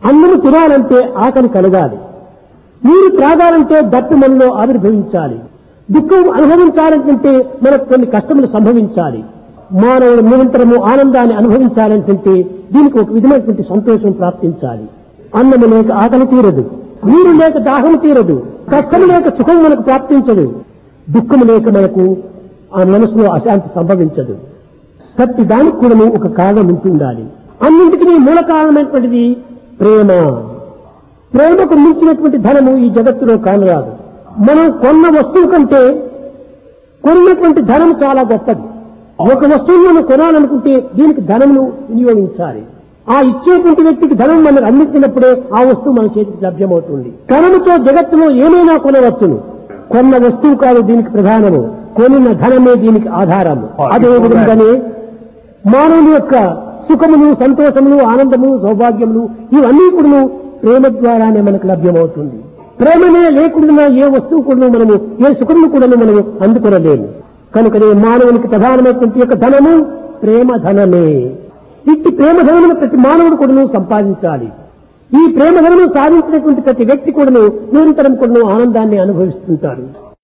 అన్నము తినాలంటే ఆకలి కలగాలి, నీరు త్రాగాలంటే దట్టు మనలో ఆవిర్భవించాలి, దుఃఖం అనుభవించాలంటే మనకు కొన్ని కష్టములు సంభవించాలి. మానవుడు నిరంతరము ఆనందాన్ని అనుభవించాలంటే దీనికి ఒక విధమైనటువంటి సంతోషం ప్రాప్తించాలి. అన్నము లేక ఆకలి తీరదు, నీరు లేక దాహం తీరదు, కష్టము లేక సుఖం మనకు ప్రాప్తించదు, దుఃఖము లేక మనకు ఆ మనసులో అశాంతి సంభవించదు. ప్రతి దానికి కూడా ఒక కారణం ఉంటుండాలి. అన్నింటికీ మూల కారణమైనటువంటిది ప్రేమ. ప్రేమకు మించినటువంటి ధనము ఈ జగత్తులో కానరాదు. మనం కొన్న వస్తువు కంటే కొన్నటువంటి ధనం చాలా గొప్పది. ఒక వస్తువును మనం కొనాలనుకుంటే దీనికి ధనమును వినియోగించాలి. ఆ ఇచ్చేటువంటి వ్యక్తికి ధనం మనకు అందించినప్పుడే ఆ వస్తువు మన చేతికి లభ్యమవుతుంది. ధనముతో జగత్తులో ఏమైనా కొనవచ్చును. కొన్న వస్తువు కాదు దీనికి ప్రధానము, కొనిన ధనమే దీనికి ఆధారము. అదే విధంగానే మానవుని యొక్క సుఖములు, సంతోషములు, ఆనందములు, సౌభాగ్యములు ఇవన్నీ కూడా ప్రేమ ద్వారానే మనకు లభ్యమవుతుంది. ప్రేమనే లేకుండా ఏ వస్తువు కూడా మనము, ఏ సుఖమును కూడా మనము అందుకొనలేము. కనుకనే మానవునికి ప్రధానమైనటువంటి యొక్క ధనము ప్రేమ ధనమే. ఇట్టి ప్రేమ ధనమును ప్రతి మానవుడు కూడా సంపాదించాలి. ఈ ప్రేమ ధనమును సాధించినటువంటి ప్రతి వ్యక్తి కూడా నిరంతరం కూడా ఆనందాన్ని అనుభవిస్తుంటాడు.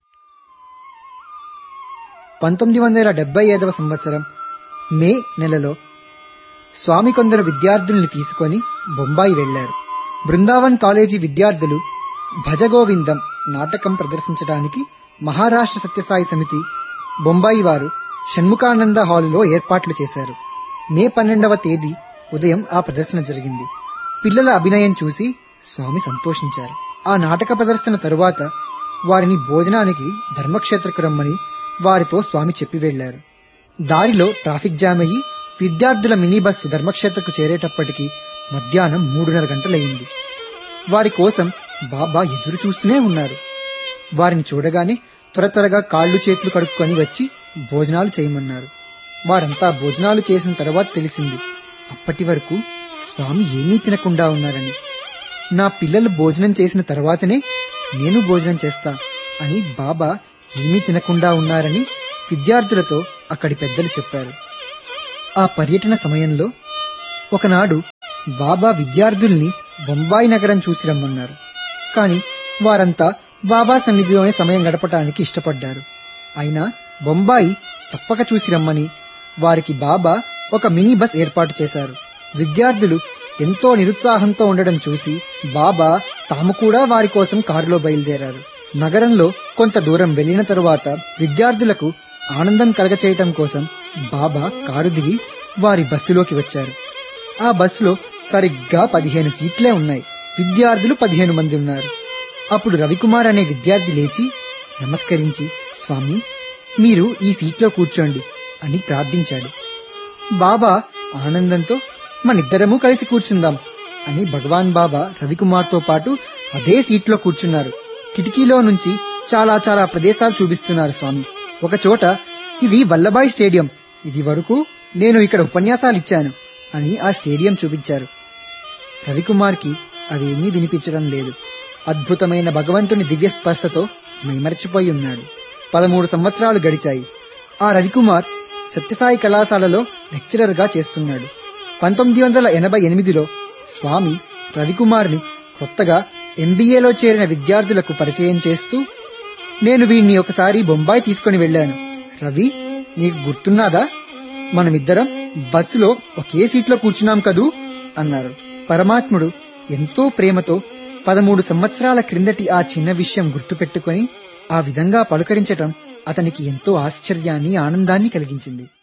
1975వ సంవత్సరం మే నెలలో స్వామి కొందరు విద్యార్థుల్ని తీసుకొని బొంబాయి వెళ్లారు. బృందావన్ కాలేజీ విద్యార్థులు భజగోవిందం నాటకం ప్రదర్శించడానికి మహారాష్ట్ర సత్యసాయి సమితి బొంబాయి వారు షణ్ముఖానంద హాలులో ఏర్పాట్లు చేశారు. మే 12వ తేదీ ఉదయం ఆ ప్రదర్శన జరిగింది. పిల్లల అభినయం చూసి స్వామి సంతోషించారు. ఆ నాటక ప్రదర్శన తరువాత వారిని భోజనానికి ధర్మక్షేత్రకు రమ్మని వారితో స్వామి చెప్పి వెళ్లారు. దారిలో ట్రాఫిక్ జామ్ అయ్యి విద్యార్థుల మినీ బస్సు ధర్మక్షేత్రకు చేరేటప్పటికి మధ్యాహ్నం 3:30 గంటలయ్యింది. వారి కోసం బాబా ఎదురు చూస్తూనే ఉన్నారు. వారిని చూడగానే త్వరగా కాళ్లు చేతులు కడుక్కొని వచ్చి భోజనాలు చేయమన్నారు. వారంతా భోజనాలు చేసిన తర్వాత తెలిసింది అప్పటి వరకు స్వామి ఏమీ తినకుండా ఉన్నారని. నా పిల్లలు భోజనం చేసిన తర్వాతనే నేను భోజనం చేస్తా అని బాబా ఏమీ తినకుండా ఉన్నారని విద్యార్థులతో అక్కడి పెద్దలు చెప్పారు. ఆ పర్యటన సమయంలో ఒకనాడు బాబా విద్యార్థుల్ని బొంబాయి నగరం చూసి రమ్మన్నారు. కాని వారంతా బాబా సన్నిధిలోనే సమయం గడపటానికి ఇష్టపడ్డారు. అయినా బొంబాయి తప్పక చూసి రమ్మని వారికి బాబా ఒక మినీ బస్ ఏర్పాటు చేశారు. విద్యార్థులు ఎంతో నిరుత్సాహంతో ఉండడం చూసి బాబా తాము కూడా వారి కోసం కారులో బయలుదేరారు. నగరంలో కొంత దూరం వెళ్లిన తరువాత విద్యార్థులకు ఆనందం కలగచేయటం కోసం బాబా కారు దిగి వారి బస్సులోకి వచ్చారు. ఆ బస్సులో సరిగ్గా 15 సీట్లే ఉన్నాయి. విద్యార్థులు 15 మంది ఉన్నారు. అప్పుడు రవికుమార్ అనే విద్యార్థి లేచి నమస్కరించి, స్వామి మీరు ఈ సీట్లో కూర్చోండి అని ప్రార్థించాడు. బాబా ఆనందంతో మనిద్దరము కలిసి కూర్చుందాం అని భగవాన్ బాబా రవికుమార్తో పాటు అదే సీట్లో కూర్చున్నారు. కిటికీలో నుంచి చాలా ప్రదేశాలు చూపిస్తున్నారు స్వామి. ఒక చోట ఇది వల్లభాయ్ స్టేడియం, ఇది వరకు నేను ఇక్కడ ఉపన్యాసాలిచ్చాను అని ఆ స్టేడియం చూపించారు. రవికుమార్కి అవేమీ వినిపించడం లేదు. అద్భుతమైన భగవంతుని దివ్య స్పర్శతో మైమరచిపోయి ఉన్నాడు. 13 సంవత్సరాలు గడిచాయి. ఆ రవికుమార్ సత్యసాయి కళాశాలలో లెక్చరర్ గా చేస్తున్నాడు. 1988లో స్వామి రవికుమార్ని కొత్తగా ఎంబీఏలో చేరిన విద్యార్థులకు పరిచయం చేస్తూ, నేను వీణ్ణి ఒకసారి బొంబాయి తీసుకుని వెళ్లాను. రవి, నీకు గుర్తున్నాదా? మనమిద్దరం బస్సులో ఒకే సీట్లో కూర్చున్నాం కదూ అన్నారు. పరమాత్ముడు ఎంతో ప్రేమతో 13 సంవత్సరాల క్రిందటి ఆ చిన్న విషయం గుర్తుపెట్టుకుని ఆ విధంగా పలుకరించటం అతనికి ఎంతో ఆశ్చర్యాన్ని, ఆనందాన్ని కలిగించింది.